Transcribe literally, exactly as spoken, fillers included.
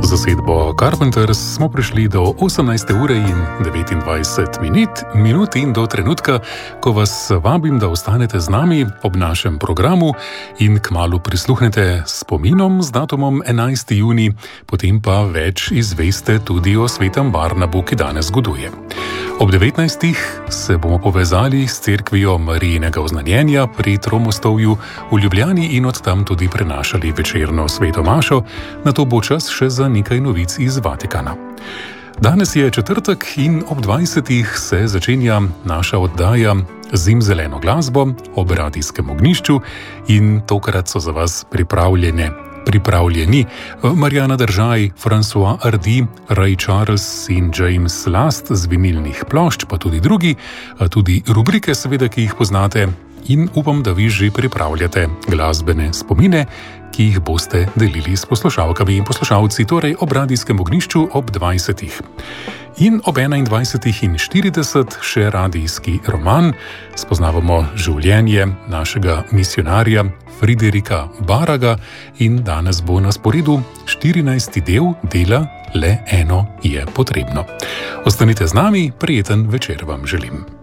zasedbo Carpenters smo prišli do osemnajste ure in devetindvajset minut, minut in do trenutka, ko vas vabim, da ostanete z nami ob našem programu in kmalu prisluhnete spominom z datumom enajsti junij, potem pa več izveste tudi o svetem Barnabu, ki danes goduje. Ob devetnajstih se bomo povezali s cerkvijo Marijinega oznanjenja pri Tromostovju v Ljubljani in od tam tudi prenašali večerno sveto mašo, nato bo čas še za nekaj novic iz Vatikana. Danes je četrtek in ob dvajsetih se začenja naša oddaja Zimzeleno glasbo ob radijskem ognjišču in tokrat so za vas pripravljene pripravljeni Marjana Držaj, François Hardy, Ray Charles in James Last z vinilnih plošč, pa tudi drugi, tudi rubrike seveda, ki jih poznate, in upam, da vi že pripravljate glasbene spomine, ki jih boste delili s poslušalkami in poslušalci, torej ob radijskem ognjišču ob dvajsetih. In ob enaindvajsetih in štirideset še radijski roman. Spoznavamo življenje našega misionarja Friderika Baraga in danes bo na sporedu štirinajsti del dela Le eno je potrebno. Ostanite z nami, prijeten večer vam želim.